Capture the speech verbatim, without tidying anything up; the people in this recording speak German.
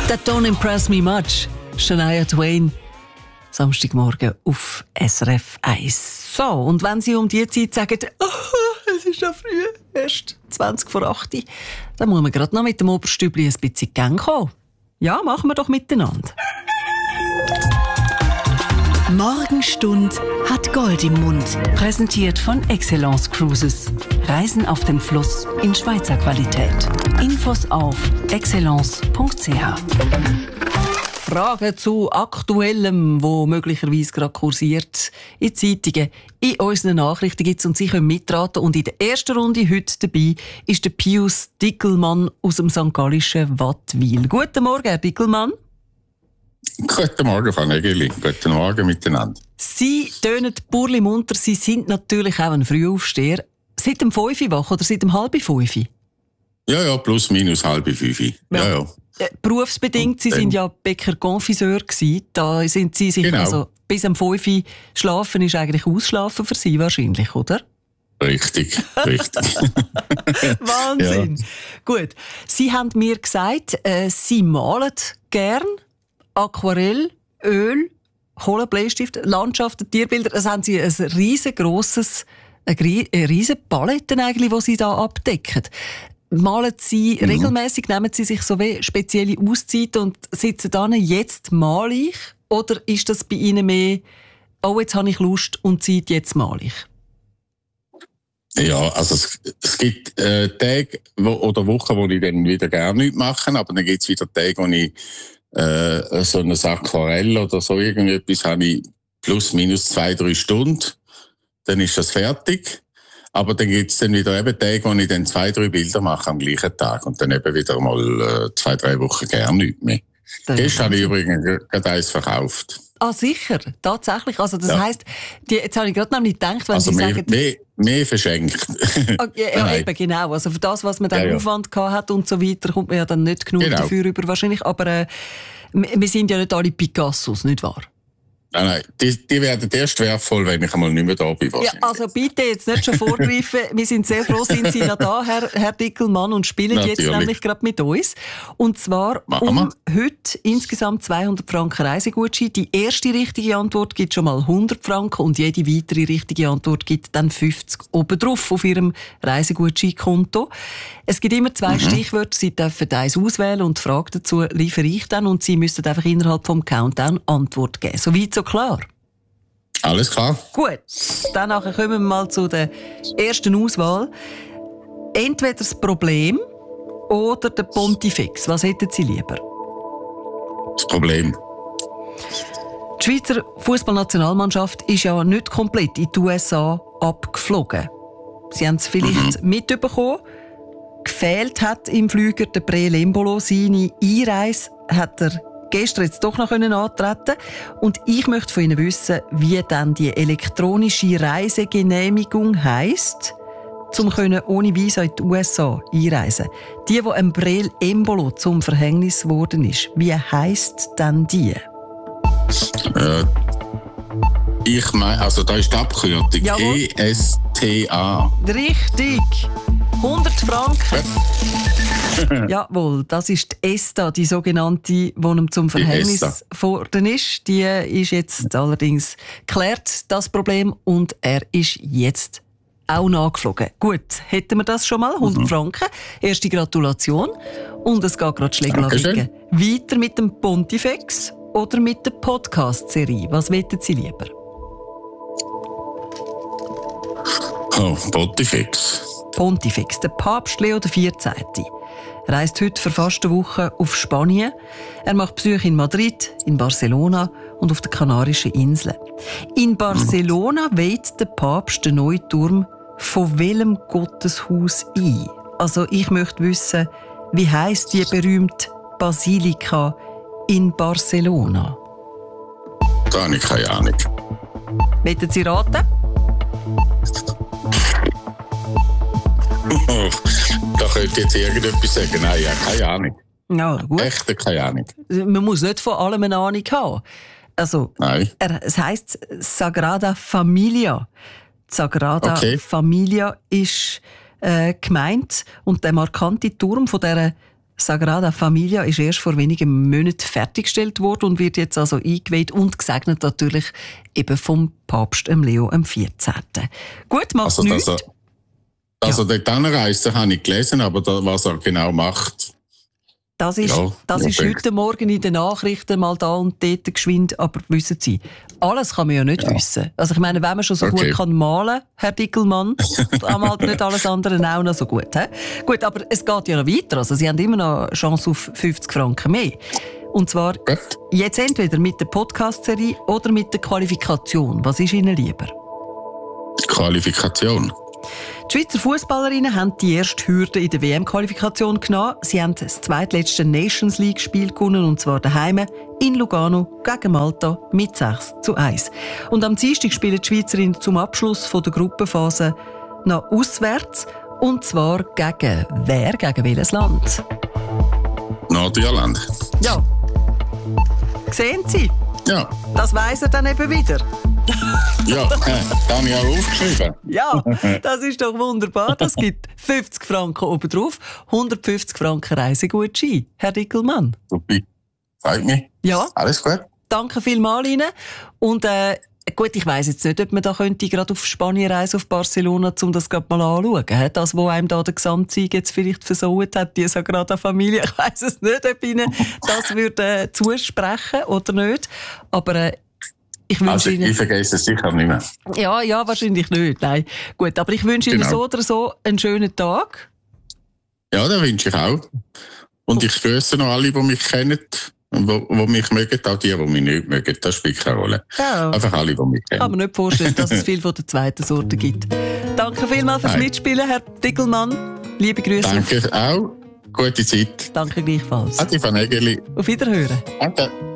That don't impress me much. Shania Twain. Samstagmorgen auf S R F eins. So, und wenn Sie um die Zeit sagen, oh, es ist noch früh, erst zwanzig vor acht, dann muss man gerade noch mit dem Oberstübli ein bisschen in Gang kommen. Ja, machen wir doch miteinander. Morgenstund hat Gold im Mund. Präsentiert von Excellence Cruises. Reisen auf dem Fluss in Schweizer Qualität. Infos auf excellence punkt c h. Fragen zu Aktuellem, wo möglicherweise gerade kursiert, in Zeitungen, in unseren Nachrichten gibt es und Sie können mitraten. Und in der ersten Runde heute dabei ist der Pius Dickelmann aus dem Sankt Gallischen Wattwil. Guten Morgen, Herr Dickelmann. Guten Morgen, Frau Nägeli. Guten Morgen miteinander. Sie tönen burli munter. Sie sind natürlich auch ein Frühaufsteher. Seit dem fünf Uhr wach oder seit dem halb fünf? Ja, ja, plus minus halb fünf. Ja, ja. ja. Äh, berufsbedingt, Sie sind ja Bäcker-Konfiseur gewesen. Da sind Sie sich, genau. Also bis am fünf Uhr schlafen ist eigentlich Ausschlafen für Sie wahrscheinlich, oder? Richtig, richtig. Wahnsinn. Ja. Gut. Sie haben mir gesagt, äh, Sie malen gern Aquarell, Öl, Kohlenbleistift, Landschaften, Tierbilder. Das haben Sie ein riesengroßes, eine riesen Palette eigentlich, die Sie da abdecken. Malen Sie mhm. regelmäßig, nehmen Sie sich so wie spezielle Auszeiten und sitzen dann, jetzt male ich? Oder ist das bei Ihnen mehr, oh, jetzt habe ich Lust und Zeit, jetzt male ich? Ja, also es, es gibt äh, Tage wo, oder Wochen, wo ich dann wieder gerne nichts mache, aber dann gibt es wieder Tage, wo ich äh, so ein Aquarell oder so irgendetwas habe ich plus minus zwei, drei Stunden, dann ist das fertig. Aber dann gibt es dann wieder eben Tage, wo ich dann zwei, drei Bilder mache am gleichen Tag und dann eben wieder mal äh, zwei, drei Wochen gerne nichts mehr. Das Gestern habe ich übrigens gerade eins verkauft. Ah, sicher, tatsächlich. Also das ja. heisst, die, jetzt habe ich gerade nämlich gedacht, wenn also Sie mehr, sagen... Mehr, mehr verschenkt. Okay, ja, eben, genau. Also für das, was man dann ja, ja. Aufwand gehabt hat und so weiter, kommt man ja dann nicht genug genau. dafür über wahrscheinlich. Aber äh, wir sind ja nicht alle Picassos, nicht wahr? Nein, nein, die, die werden erst wertvoll, wenn ich einmal nicht mehr da bin. Ja, also bitte jetzt nicht schon vorgreifen. Wir sind sehr froh, sind Sie noch da, Herr, Herr Dickelmann, und spielen Natürlich. jetzt nämlich gerade mit uns. Und zwar Machen um wir. heute insgesamt zweihundert Franken Reisegutschein. Die erste richtige Antwort gibt schon mal hundert Franken und jede weitere richtige Antwort gibt dann fünfzig obendrauf auf Ihrem Reisegutscheinkonto. Es gibt immer zwei mhm. Stichwörter. Sie dürfen eins auswählen und die Frage dazu liefere ich dann und Sie müssen einfach innerhalb vom Countdown Antwort geben. Soweit so klar? Alles klar. Gut, dann kommen wir mal zu der ersten Auswahl. Entweder das Problem oder der Pontifex. Was hätten Sie lieber? Das Problem. Die Schweizer Fußballnationalmannschaft ist ja nicht komplett in die U S A abgeflogen. Sie haben es vielleicht mhm. mitbekommen. Gefehlt hat im Flüger der Pre-Lembolo. Seine Einreise hat er gestern jetzt doch noch antreten können. Und ich möchte von Ihnen wissen, wie dann die elektronische Reisegenehmigung heisst, um ohne Visa in die U S A einreisen. Die, die einem Pre-Lembolo zum Verhängnis geworden ist. Wie heisst denn die? Äh, ich meine, also da ist die Abkürzung. Jawohl. E S T A. Richtig. hundert Franken. Jawohl, das ist die ESTA, die sogenannte, die ihm zum Verhängnis geworden ist. Die ist jetzt allerdings geklärt, das Problem, und er ist jetzt auch nachgeflogen. Gut, hätten wir das schon mal, hundert mhm. Franken. Erste Gratulation. Und es geht gerade Schlägerlawicken. Weiter mit dem Pontifex oder mit der Podcast-Serie. Was wollen Sie lieber? Oh, Pontifex. Pontifex, der Papst Leo der vierzehnte reist heute für fast eine Woche auf Spanien. Er macht Besuche in Madrid, in Barcelona und auf den Kanarischen Inseln. In Barcelona weiht der Papst den neuen Turm von welchem Gotteshaus ein? Also ich möchte wissen, wie heisst die berühmte Basilika in Barcelona? Da habe ich keine Ahnung. Wollen Sie raten? Da könnte jetzt irgendetwas sagen. Nein, ja, keine Ahnung. Ja, gut. Echt keine Ahnung. Man muss nicht von allem eine Ahnung haben. Also, Nein. Er, es heisst Sagrada Familia. Sagrada okay. Familia ist äh, gemeint und der markante Turm von dieser Sagrada Familia ist erst vor wenigen Monaten fertiggestellt worden und wird jetzt also eingeweiht und gesegnet natürlich eben vom Papst Leo der vierzehnten. Gut, macht also, nichts. Dass er, dass Ja. er dort hinreist, das habe ich gelesen, aber da, was er genau macht, Das ist, Ja, das ja, ist denke. heute Morgen in den Nachrichten mal da und dort geschwind, aber wissen Sie, alles kann man ja nicht Ja. wissen. Also ich meine, wenn man schon so Okay. gut kann malen, Herr Dickelmann, dann halt nicht alles andere auch noch so gut. He? Gut, aber es geht ja noch weiter. Also Sie haben immer noch eine Chance auf fünfzig Franken mehr. Und zwar gut. jetzt entweder mit der Podcast-Serie oder mit der Qualifikation. Was ist Ihnen lieber? Qualifikation. Die Schweizer Fußballerinnen haben die erste Hürde in der W M-Qualifikation genommen. Sie haben das zweitletzte Nations League-Spiel gewonnen, und zwar daheim in Lugano gegen Malta mit sechs zu eins. Und am Dienstag spielen die Schweizerinnen zum Abschluss von der Gruppenphase noch auswärts, und zwar gegen wer? Gegen welches Land? Nordirland. Ja. Sehen Sie? Ja, Das weiss er dann eben wieder. ja, äh, da habe ich auch aufgeschrieben. Ja, das ist doch wunderbar. Das gibt fünfzig Franken obendrauf, hundertfünfzig Franken Reisegutschein. Herr Dickelmann. Super. Freut mich. Ja, Alles gut. danke vielmals Ihnen. Und äh, gut, ich weiss jetzt nicht, ob man da könnte gerade auf Spanien reisen, auf Barcelona, um das gerade mal anzuschauen. He? Das, wo einem da der Gesamtsieg jetzt vielleicht versaut hat, die Sagrada Familie. Ich weiss es nicht, ob Ihnen das würde äh, zusprechen oder nicht. Aber äh, ich wünsche Also, Ihnen... ich vergesse es sicher nicht mehr. Ja, ja, wahrscheinlich nicht. Nein. Gut, aber ich wünsche Ihnen Genau. so oder so einen schönen Tag. Ja, das wünsche ich auch. Und ich grüße noch alle, die mich kennen und die, die mich mögen, auch die, die mich nicht mögen. Das spielt keine Rolle. Ja. Einfach alle, die mich Kann kennen. man nicht vorstellen, dass es viel von der zweiten Sorte gibt. Danke vielmals fürs Nein. Mitspielen, Herr Dickelmann. Liebe Grüße. Danke auch. Gute Zeit. Danke gleichfalls. Adi van Egeli. Auf Wiederhören. Danke.